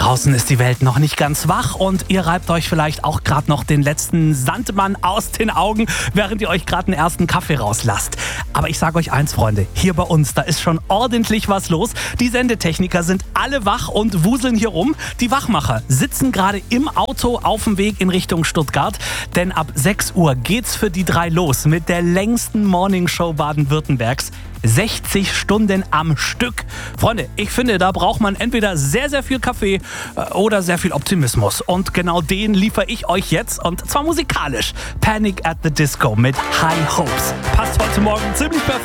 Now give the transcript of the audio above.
Draußen ist die Welt noch nicht ganz wach und ihr reibt euch vielleicht auch gerade noch den letzten Sandmann aus den Augen, während ihr euch gerade einen ersten Kaffee rauslasst. Aber ich sage euch eins, Freunde, hier bei uns, da ist schon ordentlich was los. Die Sendetechniker sind alle wach und wuseln hier rum. Die Wachmacher sitzen gerade im Auto auf dem Weg in Richtung Stuttgart, denn ab 6 Uhr geht's für die drei los mit der längsten Morningshow Baden-Württembergs. 60 Stunden am Stück. Freunde, ich finde, da braucht man entweder sehr, sehr viel Kaffee oder sehr viel Optimismus. Und genau den liefere ich euch jetzt, und zwar musikalisch. Panic at the Disco mit High Hopes. Passt heute Morgen ziemlich perfekt.